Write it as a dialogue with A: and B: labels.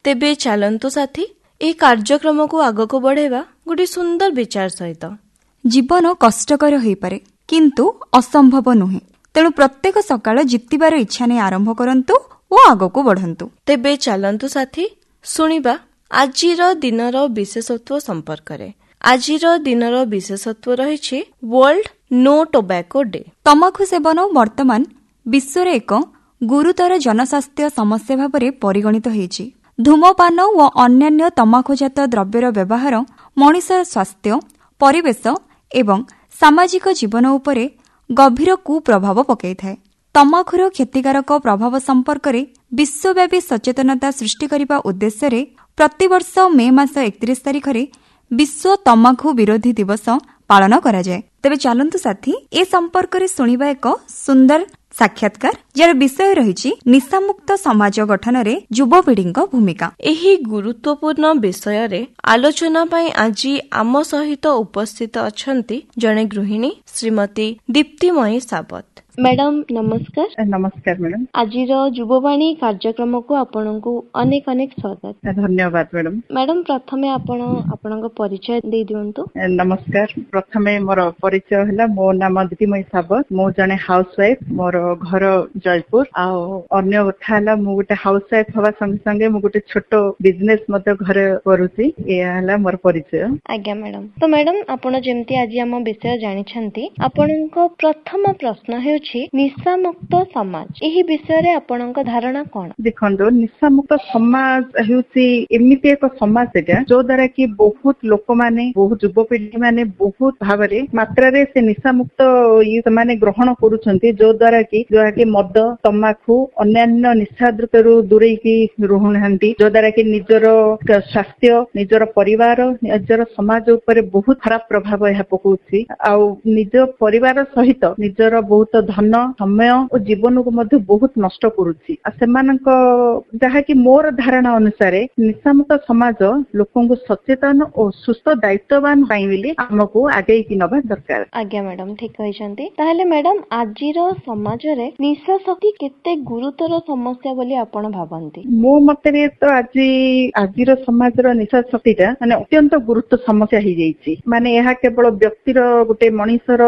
A: तेबे चलंतु साथी ए कार्यक्रम को आगको बढ़ेबा गोटे सुंदर विचार सहित।
B: जीवन कष्टकर हो पारे किंतु असंभव नुहे, तेणु प्रत्येक सकाळ जितिबार इच्छा नहीं आरंभ करंतु और आगको बढ़ंतु।
A: तेबे चलंतु साथी सुनिबा आजिर दिनर विशेषत्व संपर्क रे। आजिर दिनर विशेषत्व रही world no tobacco day.
B: तमाखु seven वर्तमान विश्व रे एक गुरुतर जनस्वास्थ्य समस्या भाव परिगणित होईछि। धूमपान और अन्यान्य तमाखुजात द्रव्यर व्यवहार मनुष्य स्वास्थ्य, परिवेश एवं सामाजिक जीवन उपरे गभीर कुप्रभाव पकाइଥାଏ। तमाखुर क्षतिकारक प्रभाव संपर्क में विश्वव्यापी सचेतनता सृष्टि करने उद्देश्य प्रतिवर्ष मे मास 31 तारिख में विश्व तमाखु विरोधी दिवस पालन करा जाए। तेबे चलंतु साथी ए संपर्क में सुनिबा एक सुंदर साक्षात्कार जार विषय रही निशामुक्त समाज गठन रे युवपीढ़ी भूमिका।
A: एही गुरुत्वपूर्ण विषय रे आलोचना पई आजी आम सहित उपस्थित अछंती जणे गृहिणी श्रीमती दीप्तिमयी सावत। मैडम नमस्कार।
C: नमस्कार मैडम।
A: आजिर युववाणी कार्यक्रम को आपनकु अनेक अनेक स्वागत।
C: धन्यवाद मैडम।
A: मैडम प्रथमे आपन परिचय दे दियंतु।
C: नमस्कार। प्रथमे मोर परिचय हला मो नाम दीप्तिमयी सावत। मो जने हाउसवाइफ, मोर घर जयपुर। अन्य कथा हला मु गोटे हाउसवाइफ हवा संगे संगे मु गोटे छोट बिजनेस मते घरे करूची। ए हला मोर परिचय।
A: आज्ञा मैडम। तो मैडम आपण जेमती आज हम विषय जानि छंती, आपनको प्रथम प्रश्न है निशा मुक्त समाज। एही विषय रे आपनक धारणा कोन?
C: देखंदो निशा मुक्त समाज हेउची एमिति एक समाज एटा जो द्वारा कि बहुत लोक माने, बहुत युवपीढ़ी माने बहुत भाबरे मात्रा रे से निशा मुक्त ये माने ग्रहण करूछंती, जो द्वारा कि मद, तमाखु अन्यान्य निशा द्रव्यरू दूरे की रहउनांती, जो द्वारा कि निजर स्वास्थ्य, निजर परिवार, निजर समाज ऊपर बहुत खराब प्रभाव यह पकउछि। आ निज परिवार सहित निजर बहुत धन, समय और जीवन को मध्य बहुत नष्ट करुछि। सेमानक जहा कि मोर धारणा अनुसार निशामुक्त समाज लोकों को सचेतन और सुस्थ दायित्ववान पाइबेली हमको आगे की नबा दरकार।
A: आज्ञा मैडम ठीक कहिसंती। ताहले मैडम आजिर समाज रे निशा शक्ति केते गुरुतर समस्या बोली आपण भाबंती?
C: मो मते तो आजिर समाज रो निशा शक्तिटा माने अत्यंत गुरुत्व समस्या ही जाईछि। माने यह केवल व्यक्तिर गोटे मनुष्यर